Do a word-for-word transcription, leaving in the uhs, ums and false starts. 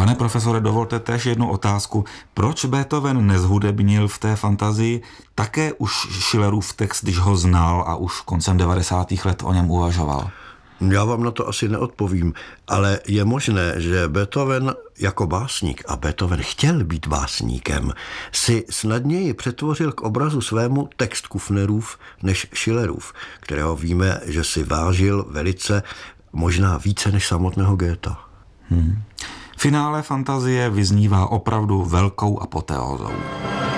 Pane profesore, dovolte též jednu otázku. Proč Beethoven nezhudebnil v té fantazii také už Schillerův text, když ho znal a už koncem devadesátých let o něm uvažoval? Já vám na to asi neodpovím, ale je možné, že Beethoven jako básník, a Beethoven chtěl být básníkem, si snadněji přetvořil k obrazu svému text Kufnerův než Schillerův, kterého víme, že si vážil velice, možná více než samotného Goetha. Hmm. Finále fantazie vyznívá opravdu velkou apoteózou.